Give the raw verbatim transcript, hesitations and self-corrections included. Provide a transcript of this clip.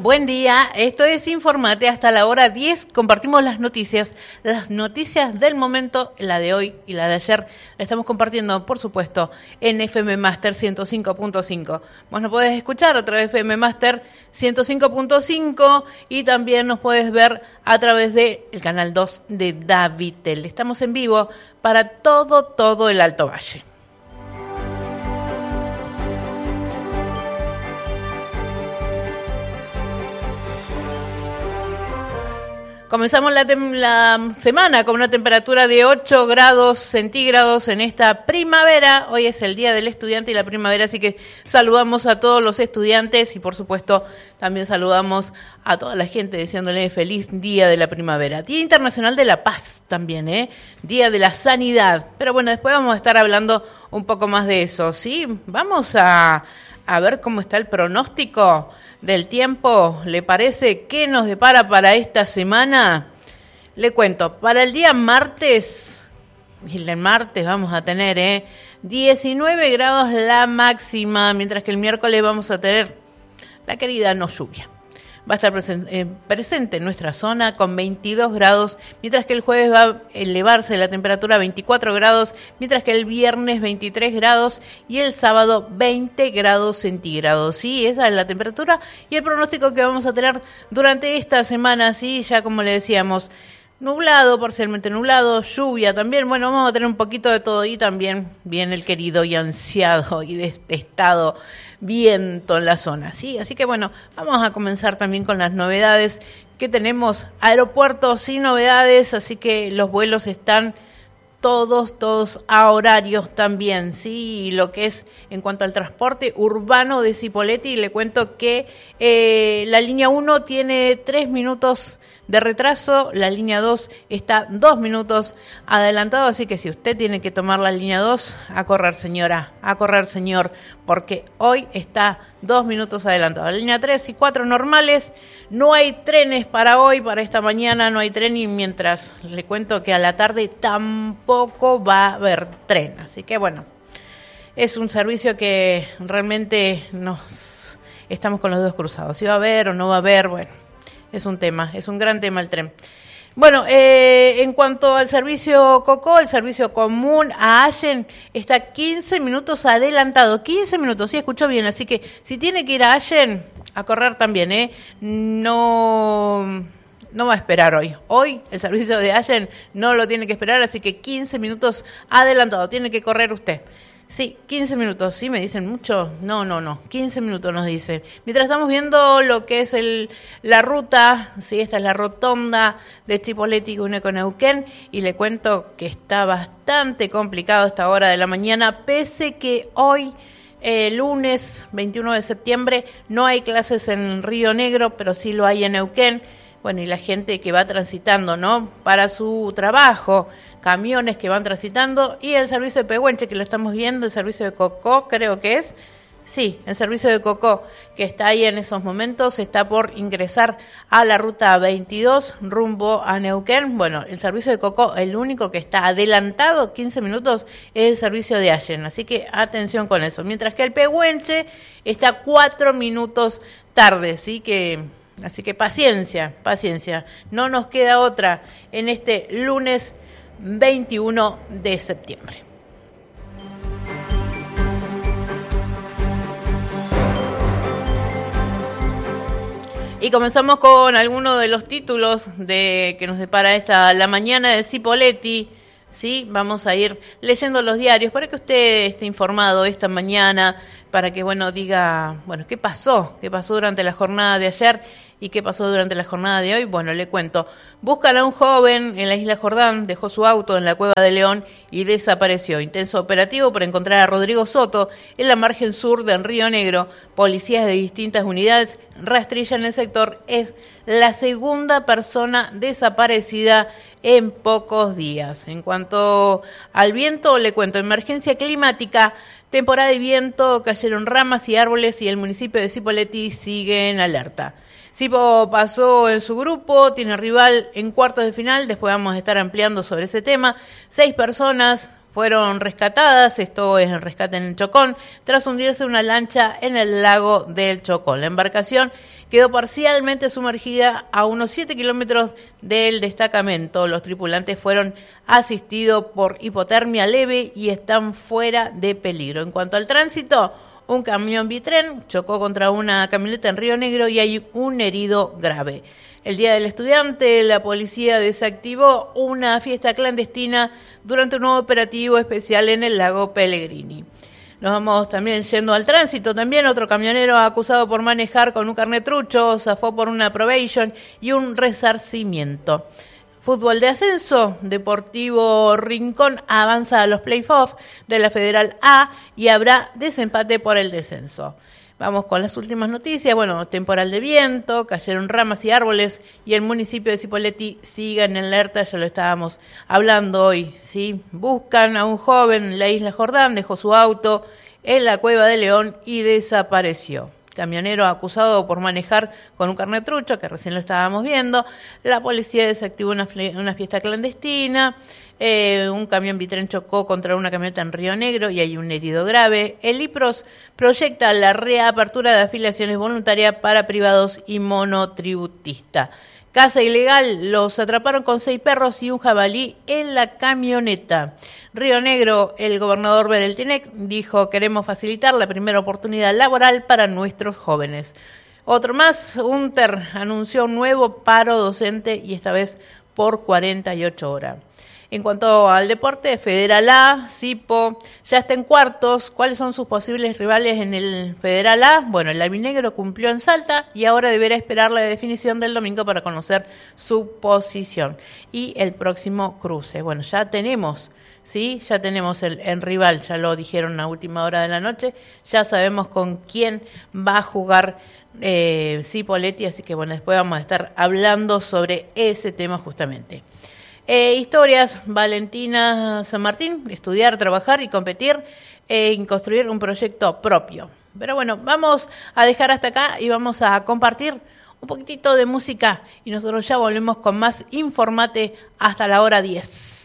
Buen día, esto es Informate hasta la hora diez. Compartimos las noticias, las noticias del momento, la de hoy y la de ayer. La estamos compartiendo, por supuesto, en F M Master ciento cinco punto cinco. Vos nos podés escuchar a través de F M Master ciento cinco punto cinco y también nos podés ver a través del canal dos de Davitel. Estamos en vivo para todo, todo el Alto Valle. Comenzamos la, tem- la semana con una temperatura de ocho grados centígrados en esta primavera. Hoy es el Día del Estudiante y la primavera, así que saludamos a todos los estudiantes y, por supuesto, también saludamos a toda la gente deseándole feliz Día de la Primavera. Día Internacional de la Paz también, ¿eh? Día de la Sanidad. Pero bueno, después vamos a estar hablando un poco más de eso, ¿sí? Vamos a, a ver cómo está el pronóstico del tiempo. ¿Le parece qué nos depara para esta semana? Le cuento, para el día martes, y el martes vamos a tener eh, diecinueve grados la máxima, mientras que el miércoles vamos a tener la querida no lluvia. Va a estar presen- eh, presente en nuestra zona con veintidós grados, mientras que el jueves va a elevarse la temperatura a veinticuatro grados, mientras que el viernes veintitrés grados y el sábado veinte grados centígrados. Sí, esa es la temperatura y el pronóstico que vamos a tener durante esta semana. Sí, ya como le decíamos, nublado, parcialmente nublado, lluvia también. Bueno, vamos a tener un poquito de todo y también viene el querido y ansiado y detestado viento en la zona, ¿sí? Así que bueno, vamos a comenzar también con las novedades que tenemos. Aeropuertos sin novedades, así que los vuelos están todos, todos a horarios también, ¿sí? Y lo que es en cuanto al transporte urbano de Cipolletti, le cuento que eh, la línea uno tiene tres minutos de retraso, la línea dos está dos minutos adelantado, así que si usted tiene que tomar la línea dos, a correr señora, a correr señor, porque hoy está dos minutos adelantado. La línea tres y cuatro normales, no hay trenes para hoy, para esta mañana no hay tren y mientras le cuento que a la tarde tampoco va a haber tren, así que bueno, es un servicio que realmente nos estamos con los dedos cruzados, si va a haber o no va a haber, bueno. Es un tema, es un gran tema el tren. Bueno, eh, en cuanto al servicio Cocó, el servicio común a Allen está quince minutos adelantado. quince minutos, sí, escuchó bien. Así que si tiene que ir a Allen, a correr también, ¿eh? No, no va a esperar hoy. Hoy el servicio de Allen no lo tiene que esperar, así que quince minutos adelantado. Tiene que correr usted. Sí, quince minutos, ¿sí? ¿Me dicen mucho? No, no, no, quince minutos nos dicen. Mientras estamos viendo lo que es el la ruta, sí, esta es la rotonda de Cipolletti con Neuquén, y le cuento que está bastante complicado a esta hora de la mañana, pese que hoy, eh, lunes veintiuno de septiembre, no hay clases en Río Negro, pero sí lo hay en Neuquén. Bueno, y la gente que va transitando, ¿no?, para su trabajo, camiones que van transitando, y el servicio de Pehuenche, que lo estamos viendo, el servicio de Cocó, creo que es, sí, el servicio de Cocó, que está ahí en esos momentos, está por ingresar a la ruta veintidós, rumbo a Neuquén. Bueno, el servicio de Cocó, el único que está adelantado, quince minutos, es el servicio de Allen, así que atención con eso. Mientras que el Pehuenche está cuatro minutos tarde, sí que... Así que paciencia, paciencia. No nos queda otra en este lunes veintiuno de septiembre. Y comenzamos con algunos de los títulos de que nos depara esta la mañana de Cipolletti. Sí, vamos a ir leyendo los diarios para que usted esté informado esta mañana, para que, bueno, diga, bueno, ¿qué pasó? ¿Qué pasó durante la jornada de ayer y qué pasó durante la jornada de hoy? Bueno, le cuento. Buscan a un joven en la isla Jordán, dejó su auto en la Cueva de León y desapareció. Intenso operativo para encontrar a Rodrigo Soto en la margen sur del Río Negro. Policías de distintas unidades rastrillan el sector. Es la segunda persona desaparecida en pocos días. En cuanto al viento, le cuento, emergencia climática, temporada de viento, cayeron ramas y árboles y el municipio de Cipolletti sigue en alerta. Cipo pasó en su grupo, tiene rival en cuartos de final, después vamos a estar ampliando sobre ese tema. Seis personas fueron rescatadas, esto es el rescate en el Chocón, tras hundirse una lancha en el lago del Chocón. La embarcación quedó parcialmente sumergida a unos siete kilómetros del destacamento. Los tripulantes fueron asistidos por hipotermia leve y están fuera de peligro. En cuanto al tránsito, un camión bitren chocó contra una camioneta en Río Negro y hay un herido grave. El Día del Estudiante, la policía desactivó una fiesta clandestina durante un nuevo operativo especial en el lago Pellegrini. Nos vamos también yendo al tránsito. También otro camionero acusado por manejar con un carnet trucho zafó por una probation y un resarcimiento. Fútbol de ascenso, Deportivo Rincón avanza a los playoffs de la Federal A y habrá desempate por el descenso. Vamos con las últimas noticias. Bueno, temporal de viento, cayeron ramas y árboles y el municipio de Cipolletti sigue en alerta, ya lo estábamos hablando hoy, ¿sí? Buscan a un joven en la isla Jordán, dejó su auto en la Cueva de León y desapareció. Camionero acusado por manejar con un carnet trucho, que recién lo estábamos viendo. La policía desactivó una, una fiesta clandestina. Eh, un camión bitren chocó contra una camioneta en Río Negro y hay un herido grave. El IPROS proyecta la reapertura de afiliaciones voluntarias para privados y monotributista. Caza ilegal, los atraparon con seis perros y un jabalí en la camioneta. Río Negro, el gobernador Bereltinec dijo: queremos facilitar la primera oportunidad laboral para nuestros jóvenes. Otro más, UNTER anunció un nuevo paro docente y esta vez por cuarenta y ocho horas. En cuanto al deporte, Federal A, Cipo, ya está en cuartos. ¿Cuáles son sus posibles rivales en el Federal A? Bueno, el albinegro cumplió en Salta y ahora deberá esperar la definición del domingo para conocer su posición. Y el próximo cruce. Bueno, ya tenemos, ¿sí? Ya tenemos el, el rival, ya lo dijeron a última hora de la noche. Ya sabemos con quién va a jugar eh, Cipolletti, así que bueno, después vamos a estar hablando sobre ese tema justamente. Eh, historias, Valentina San Martín, estudiar, trabajar y competir en eh, construir un proyecto propio. Pero bueno, vamos a dejar hasta acá y vamos a compartir un poquitito de música y nosotros ya volvemos con más Informate hasta la hora diez.